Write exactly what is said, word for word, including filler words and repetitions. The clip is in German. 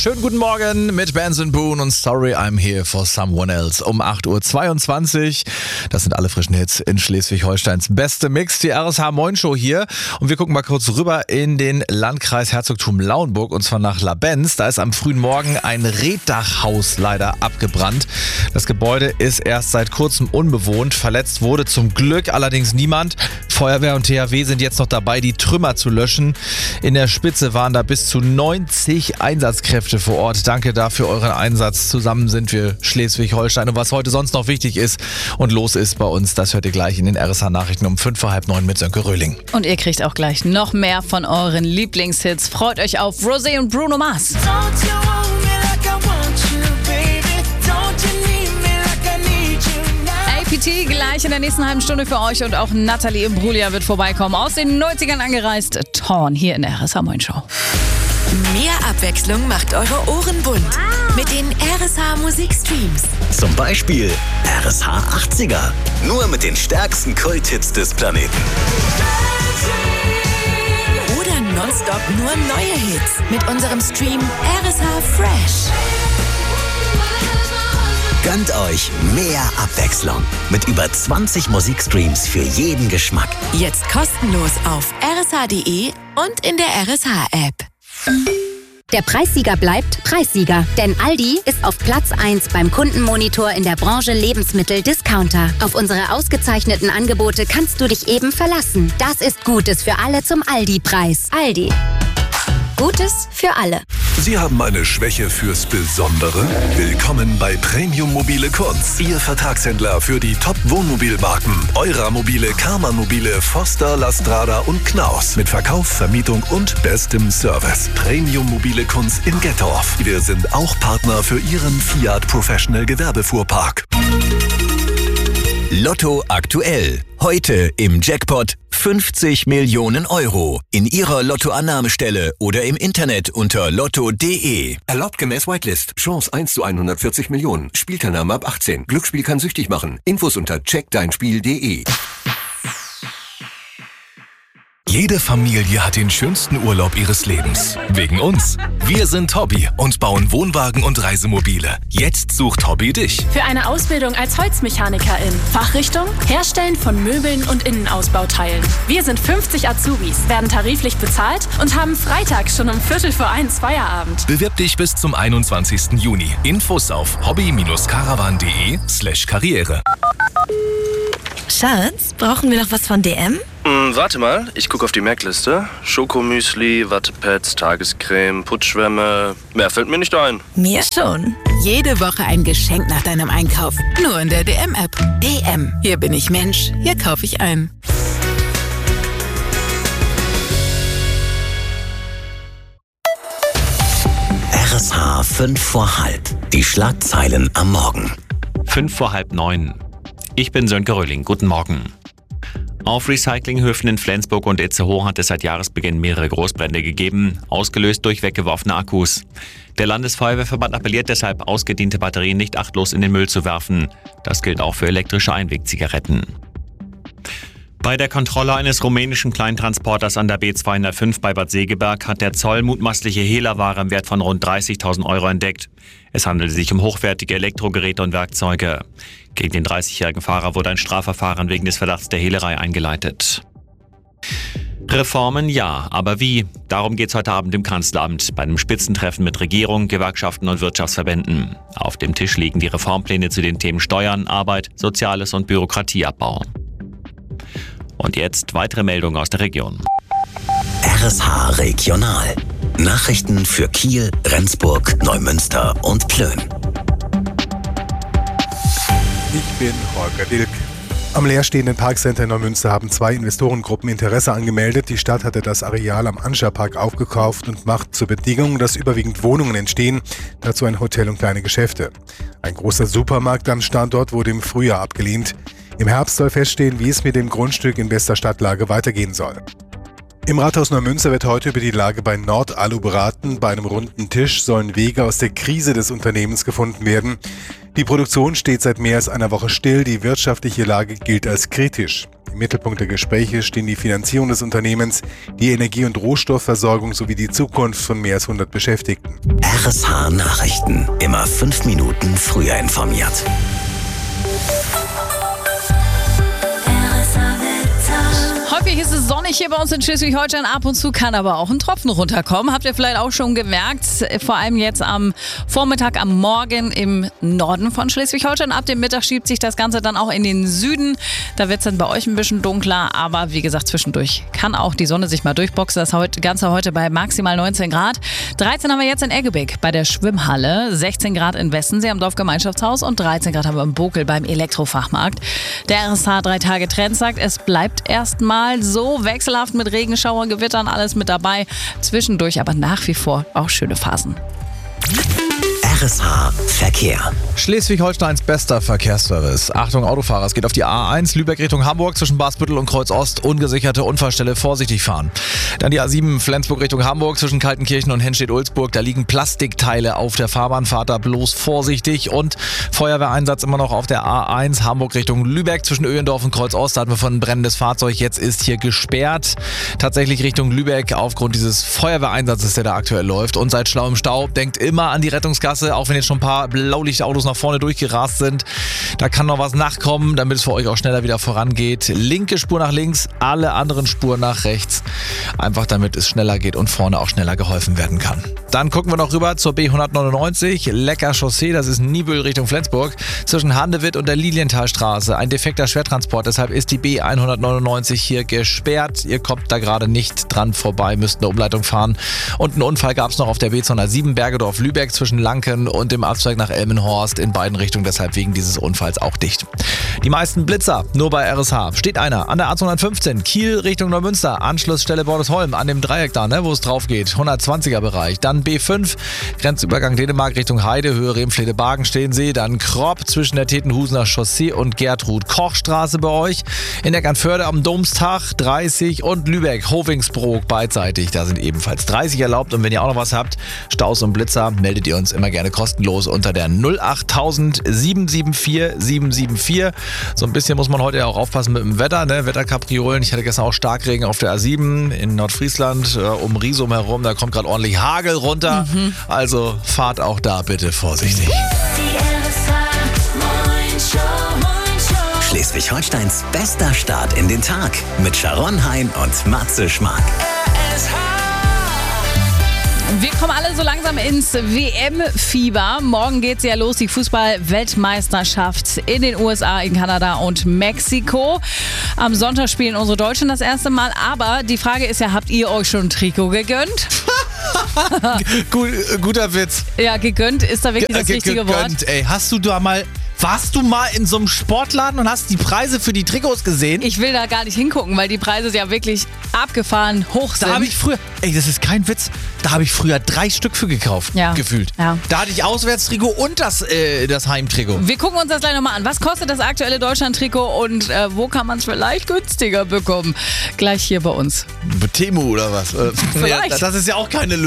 Schönen guten Morgen mit Benson Boone und Sorry I'm Here for Someone Else um acht Uhr zweiundzwanzig. Das sind alle frischen Hits in Schleswig-Holsteins beste Mix, die R S H Moin Show hier. Und wir gucken mal kurz rüber in den Landkreis Herzogtum Lauenburg und zwar nach Labenz. Da ist am frühen Morgen ein Reetdachhaus leider abgebrannt. Das Gebäude ist erst seit kurzem unbewohnt. Verletzt wurde zum Glück allerdings niemand. Feuerwehr und T H W sind jetzt noch dabei, die Trümmer zu löschen. In der Spitze waren da bis zu neunzig Einsatzkräfte vor Ort. Danke dafür euren Einsatz. Zusammen sind wir Schleswig-Holstein. Und was heute sonst noch wichtig ist und los ist bei uns, das hört ihr gleich in den R S H-Nachrichten um fünf vor halb neun mit Sönke Röhling. Und ihr kriegt auch gleich noch mehr von euren Lieblingshits. Freut euch auf Rosé und Bruno Mars. A P T gleich in der nächsten halben Stunde für euch und auch Nathalie Imbruglia wird vorbeikommen. Aus den neunzigern angereist. Torn hier in der R S H Moin Show. Mehr Abwechslung macht eure Ohren bunt. Mit den R S H Musikstreams. Zum Beispiel R S H achtziger. Nur mit den stärksten Kulthits des Planeten. Oder nonstop nur neue Hits. Mit unserem Stream R S H Fresh. Gönnt euch mehr Abwechslung mit über zwanzig Musikstreams für jeden Geschmack. Jetzt kostenlos auf r s h punkt d e und in der R S H-App. Der Preissieger bleibt Preissieger, denn Aldi ist auf Platz eins beim Kundenmonitor in der Branche Lebensmittel-Discounter. Auf unsere ausgezeichneten Angebote kannst du dich eben verlassen. Das ist Gutes für alle zum Aldi-Preis. Aldi. Gutes für alle. Sie haben eine Schwäche fürs Besondere? Willkommen bei Premium Mobile Kunz. Ihr Vertragshändler für die Top-Wohnmobilmarken. Eurer Mobile, Karmann Mobile, Foster, Lastrada und Knaus. Mit Verkauf, Vermietung und bestem Service. Premium Mobile Kunz in Gettorf. Wir sind auch Partner für Ihren Fiat Professional Gewerbefuhrpark. Lotto aktuell. Heute im Jackpot fünfzig Millionen Euro. In Ihrer Lottoannahmestelle oder im Internet unter lotto punkt d e. Erlaubt gemäß Whitelist. Chance eins zu hundertvierzig Millionen. Spielteilnahme ab achtzehn. Glücksspiel kann süchtig machen. Infos unter check dein spiel punkt d e. Jede Familie hat den schönsten Urlaub ihres Lebens. Wegen uns. Wir sind Hobby und bauen Wohnwagen und Reisemobile. Jetzt sucht Hobby dich. Für eine Ausbildung als Holzmechanikerin. Fachrichtung Herstellen von Möbeln und Innenausbauteilen. Wir sind fünfzig Azubis, werden tariflich bezahlt und haben Freitag schon um Viertel vor eins Feierabend. Bewirb dich bis zum einundzwanzigsten Juni. Infos auf hobby-caravan punkt d e slash karriere. Schatz, brauchen wir noch was von D M? Hm, warte mal, ich gucke auf die Merkliste. Schokomüsli, Wattepads, Tagescreme, Putschwämme. Mehr fällt mir nicht ein. Mir schon. Jede Woche ein Geschenk nach deinem Einkauf. Nur in der D M-App. D M. Hier bin ich Mensch. Hier kaufe ich ein. R S H fünf vor halb. Die Schlagzeilen am Morgen. Fünf vor halb neun. Ich bin Sönke Röhling. Guten Morgen. Auf Recyclinghöfen in Flensburg und Itzehoe hat es seit Jahresbeginn mehrere Großbrände gegeben, ausgelöst durch weggeworfene Akkus. Der Landesfeuerwehrverband appelliert deshalb, ausgediente Batterien nicht achtlos in den Müll zu werfen. Das gilt auch für elektrische Einwegzigaretten. Bei der Kontrolle eines rumänischen Kleintransporters an der B zweihundertfünf bei Bad Segeberg hat der Zoll mutmaßliche Hehlerware im Wert von rund dreißigtausend Euro entdeckt. Es handelte sich um hochwertige Elektrogeräte und Werkzeuge. Gegen den dreißigjährigen Fahrer wurde ein Strafverfahren wegen des Verdachts der Hehlerei eingeleitet. Reformen ja, aber wie? Darum geht es heute Abend im Kanzleramt bei einem Spitzentreffen mit Regierung, Gewerkschaften und Wirtschaftsverbänden. Auf dem Tisch liegen die Reformpläne zu den Themen Steuern, Arbeit, Soziales und Bürokratieabbau. Und jetzt weitere Meldungen aus der Region. R S H Regional. Nachrichten für Kiel, Rendsburg, Neumünster und Plön. Ich bin Holger Dilk. Am leerstehenden Parkcenter in Neumünster haben zwei Investorengruppen Interesse angemeldet. Die Stadt hatte das Areal am Anscherpark aufgekauft und macht zur Bedingung, dass überwiegend Wohnungen entstehen, dazu ein Hotel und kleine Geschäfte. Ein großer Supermarkt am Standort wurde im Frühjahr abgelehnt. Im Herbst soll feststehen, wie es mit dem Grundstück in bester Stadtlage weitergehen soll. Im Rathaus Neumünster wird heute über die Lage bei Nord-Alu beraten. Bei einem runden Tisch sollen Wege aus der Krise des Unternehmens gefunden werden. Die Produktion steht seit mehr als einer Woche still. Die wirtschaftliche Lage gilt als kritisch. Im Mittelpunkt der Gespräche stehen die Finanzierung des Unternehmens, die Energie- und Rohstoffversorgung sowie die Zukunft von mehr als hundert Beschäftigten. R S H Nachrichten. Immer fünf Minuten früher informiert. Häufig ist es sonnig hier bei uns in Schleswig-Holstein, ab und zu kann aber auch ein Tropfen runterkommen. Habt ihr vielleicht auch schon gemerkt, vor allem jetzt am Vormittag, am Morgen im Norden von Schleswig-Holstein. Ab dem Mittag schiebt sich das Ganze dann auch in den Süden. Da wird es dann bei euch ein bisschen dunkler, aber wie gesagt, zwischendurch kann auch die Sonne sich mal durchboxen. Das Ganze heute bei maximal neunzehn Grad. dreizehn haben wir jetzt in Eggebek bei der Schwimmhalle, sechzehn Grad in Westensee am Dorfgemeinschaftshaus und dreizehn Grad haben wir im Bokel beim Elektrofachmarkt. Der R S H drei Tage Trend sagt, es bleibt erstmal so wechselhaft mit Regenschauern, Gewittern, alles mit dabei. Zwischendurch aber nach wie vor auch schöne Phasen. R S H Verkehr. Schleswig-Holsteins bester Verkehrsservice. Achtung Autofahrer, es geht auf die A eins, Lübeck Richtung Hamburg, zwischen Basbüttel und Kreuz Ost, ungesicherte Unfallstelle, vorsichtig fahren. Dann die A sieben, Flensburg Richtung Hamburg, zwischen Kaltenkirchen und Henstedt-Ulzburg, da liegen Plastikteile auf der Fahrbahn, fahrt da bloß vorsichtig. Und Feuerwehreinsatz immer noch auf der A eins, Hamburg Richtung Lübeck, zwischen Öhendorf und Kreuz Ost, da hatten wir von ein brennendes Fahrzeug, jetzt ist hier gesperrt. Tatsächlich Richtung Lübeck aufgrund dieses Feuerwehreinsatzes, der da aktuell läuft. Und seid schlau im Stau, denkt immer an die Rettungsgasse, auch wenn jetzt schon ein paar Blaulichtautos nach vorne durchgerast sind. Da kann noch was nachkommen, damit es für euch auch schneller wieder vorangeht. Linke Spur nach links, alle anderen Spuren nach rechts. Einfach damit es schneller geht und vorne auch schneller geholfen werden kann. Dann gucken wir noch rüber zur B hundertneunundneunzig, Lecker Chaussee, das ist Niebüll Richtung Flensburg. Zwischen Handewitt und der Lilienthalstraße ein defekter Schwertransport, deshalb ist die B hundertneunundneunzig hier gesperrt. Ihr kommt da gerade nicht dran vorbei, müsst eine Umleitung fahren. Und einen Unfall gab es noch auf der B zweihundertsieben Bergedorf-Lübeck zwischen Lanken und dem Abzweig nach Elmenhorst in beiden Richtungen, deshalb wegen dieses Unfalls auch dicht. Die meisten Blitzer nur bei R S H. Steht einer an der A zweihundertfünfzehn, Kiel Richtung Neumünster, Anschlussstelle Bordesholm an dem Dreieck da, ne, wo es drauf geht, hundertzwanziger Bereich. Dann B fünf, Grenzübergang Dänemark Richtung Heide, Höhe Remflede-Bagen stehen Sie. Dann Kropp zwischen der Tetenhusener Chaussee und Gertrud-Koch-Straße bei euch. In Eckernförde am Domstag dreißig und Lübeck, Hovingsbrook beidseitig, da sind ebenfalls dreißig erlaubt. Und wenn ihr auch noch was habt, Staus und Blitzer, meldet ihr uns immer gerne kostenlos unter der null achttausend sieben sieben vier sieben sieben vier. So ein bisschen muss man heute ja auch aufpassen mit dem Wetter, ne? Wetterkapriolen. Ich hatte gestern auch Starkregen auf der A sieben in Nordfriesland, äh, um Riesum herum. Da kommt gerade ordentlich Hagel runter. Mhm. Also fahrt auch da bitte vorsichtig. Schleswig-Holsteins bester Start in den Tag mit Sharon Hein und Matze Schmark. Wir kommen alle so langsam ins W M-Fieber. Morgen geht's ja los, die Fußball-Weltmeisterschaft in den U S A, in Kanada und Mexiko. Am Sonntag spielen unsere Deutschen das erste Mal. Aber die Frage ist ja, habt ihr euch schon ein Trikot gegönnt? Gut, guter Witz. Ja, gegönnt ist da wirklich das Ge- richtige gegönnt, Wort. Ey, hast du da mal... Warst du mal in so einem Sportladen und hast die Preise für die Trikots gesehen? Ich will da gar nicht hingucken, weil die Preise ja wirklich abgefahren hoch sind. Da habe ich früher, ey, das ist kein Witz, da habe ich früher drei Stück für gekauft, ja. gefühlt. Ja. Da hatte ich Auswärtstrikot und das, äh, das Heimtrikot. Wir gucken uns das gleich nochmal an. Was kostet das aktuelle Deutschland-Trikot und äh, wo kann man es vielleicht günstiger bekommen? Gleich hier bei uns. Temu oder was? Vielleicht. Das ist ja auch keine Lösung.